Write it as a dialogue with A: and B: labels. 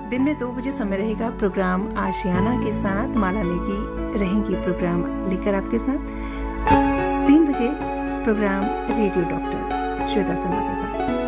A: दिन में 2 बजे समय रहेगा प्रोग्राम आशियाना के साथ। माला नेगी रहेंगी प्रोग्राम लेकर आपके साथ। 3 बजे programme radio doctor Shweta Sharma के साथ।